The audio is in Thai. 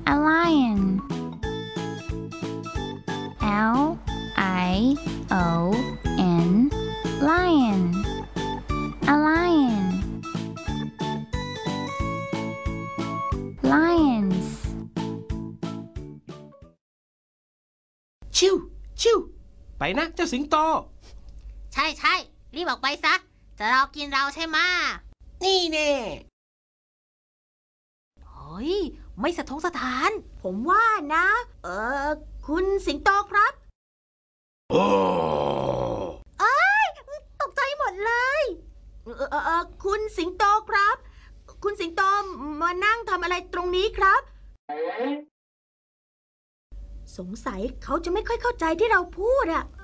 a lion Lion lion a lion lions ชิวชิวไปนะเจ้าสิงโตใช่ใช่รีบออกไปซะจะรอกินเราใช่ไหมนี่แน่เฮ้ยไม่สะทกสถานผมว่านะคุณสิงโตครับโอ้ตกใจหมดเลยคุณสิงโตครับคุณสิงโตมานั่งทำอะไรตรงนี้ครับสงสัยเขาจะไม่ค่อยเข้าใจที่เราพูดอะ